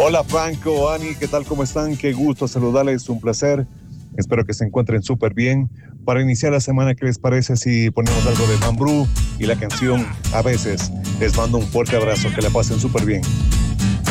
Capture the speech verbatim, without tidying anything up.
Hola Franco, Ani, ¿qué tal? ¿Cómo están? Qué gusto saludarles, un placer. Espero que se encuentren súper bien. Para iniciar la semana, ¿qué les parece si ponemos algo de Mambrú y la canción A veces? Les mando un fuerte abrazo, que la pasen súper bien.